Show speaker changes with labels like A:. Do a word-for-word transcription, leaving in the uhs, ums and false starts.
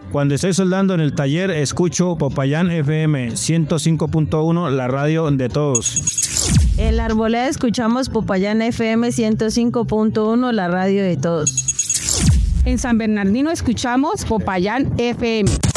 A: Cuando estoy soldando en el taller, escucho Popayán F M ciento cinco punto uno, la radio de todos.
B: En la Arboleda escuchamos Popayán F M ciento cinco punto uno, la radio de todos.
C: En San Bernardino escuchamos Popayán F M.